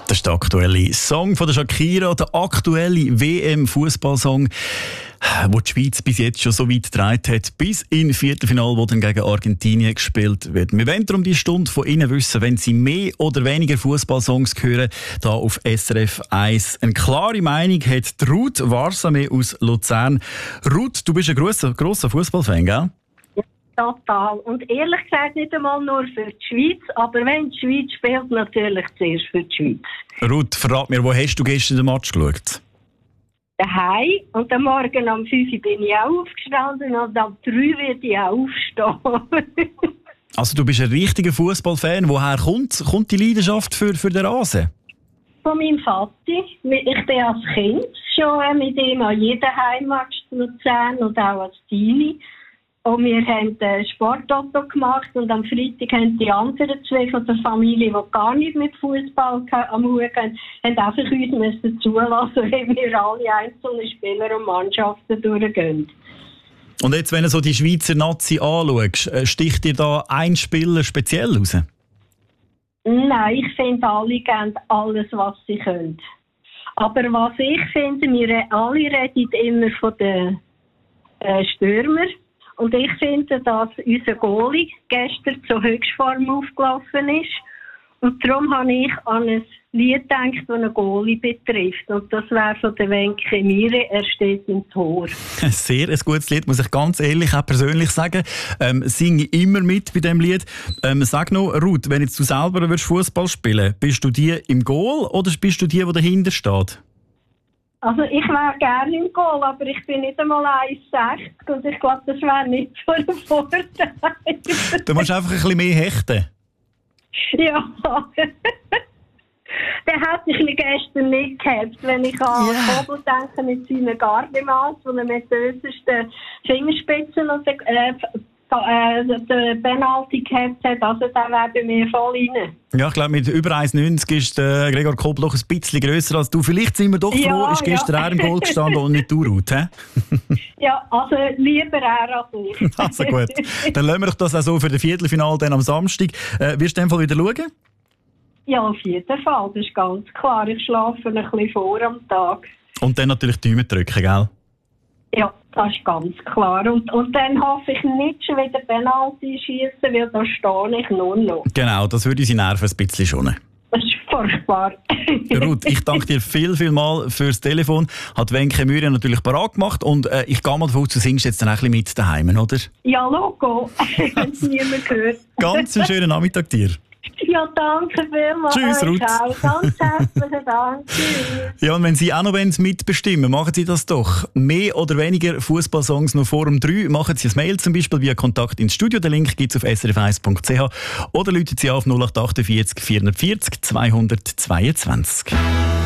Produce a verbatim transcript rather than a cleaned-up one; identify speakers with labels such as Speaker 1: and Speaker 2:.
Speaker 1: Das ist der aktuelle Song von der Shakira, der aktuelle W M-Fußballsong, wo die Schweiz bis jetzt schon so weit getragen hat, bis in Viertelfinale, wo dann gegen Argentinien gespielt wird. Wir wollen darum die Stunde von Ihnen wissen, wenn Sie mehr oder weniger Fußballsongs hören, da auf S R F eins. Eine klare Meinung hat Ruth Warsame aus Luzern. Ruth, du bist ein grosser, grosser Fußballfan, gell?
Speaker 2: Total. Und ehrlich gesagt nicht einmal nur für die Schweiz, aber wenn die Schweiz spielt, natürlich zuerst für die Schweiz.
Speaker 1: Ruth, verrat mir, wo hast du gestern den Match geschaut?
Speaker 2: Daheim. Und am Morgen um fünf Uhr bin ich auch aufgestanden und um drei werde ich auch aufstehen.
Speaker 1: Also du bist ein richtiger Fußballfan. Woher kommt, kommt die Leidenschaft für, für den Rasen?
Speaker 2: Von meinem Vater. Ich bin als Kind schon mit ihm an jeden Heimmatch zu Luzern und auch als Teenie. Und wir haben ein Sportauto gemacht und am Freitag haben die anderen zwei von der Familie, die gar nicht mit Fußball am Hut haben, haben einfach uns müssen zulassen, wenn wir alle einzelne Spieler und Mannschaften durchgehen.
Speaker 1: Und jetzt, wenn du so die Schweizer Nazi anschaust, sticht dir da ein Spieler speziell raus?
Speaker 2: Nein, ich finde, alle geben alles, was sie können. Aber was ich finde, wir alle reden immer von den äh, Stürmern. Und ich finde, dass unser Goalie gestern zur Höchstform aufgelaufen ist. Und darum habe ich an ein Lied gedacht, das einen Goalie betrifft. Und das wäre von der Wenke Mire, er steht im Tor.
Speaker 1: Ein sehr ein gutes Lied, muss ich ganz ehrlich auch persönlich sagen. Ähm, singe immer mit bei diesem Lied. Ähm, sag noch, Ruth, wenn jetzt du selber Fußball spielen würdest, bist du die im Goal oder bist du die, die dahinter steht?
Speaker 2: Also ich wäre gerne im Goal, aber ich bin nicht einmal eins Komma sechzig und ich glaube, das wäre nicht so ein Vorteil.
Speaker 1: Du musst einfach ein bisschen mehr hechten.
Speaker 2: Ja. Den hätte ich gestern nicht gehabt, wenn ich an yeah. Kobel denke mit seinen Gardemaß, wo er mit den äußersten Fingerspitzen und den, äh, äh, den Penalty gehabt hat. Also der wäre bei mir voll rein.
Speaker 1: Ja, ich glaube, mit über eins Komma neunzig ist der Gregor Kobel doch ein bisschen grösser als du. Vielleicht sind wir doch froh, ja, ist gestern ja. er im Goal gestanden und nicht du, Ruth. He?
Speaker 2: Ja, also lieber er als ich.
Speaker 1: Also gut, dann lassen wir doch das auch so für das Viertelfinale dann am Samstag. Äh, wirst du in dem Fall wieder schauen?
Speaker 2: Ja, auf jeden Fall, das ist ganz klar. Ich schlafe ein bisschen vor am Tag.
Speaker 1: Und dann natürlich die Daumen drücken, gell?
Speaker 2: Ja, das ist ganz klar. Und, und dann hoffe ich nicht schon wieder Penalty schießen, weil da stehe ich nur noch.
Speaker 1: Genau, das würde unsere Nerven ein bisschen schonen.
Speaker 2: Das ist furchtbar.
Speaker 1: Ruth, ich danke dir viel, viel mal fürs Telefon. Hat Wenke Mühre natürlich parat gemacht und äh, ich gehe mal davon aus, du singst jetzt dann ein bisschen mit daheim, oder?
Speaker 2: Ja, Logo, wenn es niemand hört.
Speaker 1: Ganz einen schönen Nachmittag dir.
Speaker 2: Ja, danke vielmals.
Speaker 1: Tschüss, Ruth.
Speaker 2: Ganz herzlichen Dank. Tschüss.
Speaker 1: Ja, und wenn Sie auch noch mitbestimmen wollen, machen Sie das doch. Mehr oder weniger Fußballsongs noch vor um drei. Machen Sie ein Mail zum Beispiel via Kontakt ins Studio. Den Link gibt es auf s r f eins punkt c h oder rufen Sie auf null acht vier acht vierhundertvierzig zweihundertzweiundzwanzig.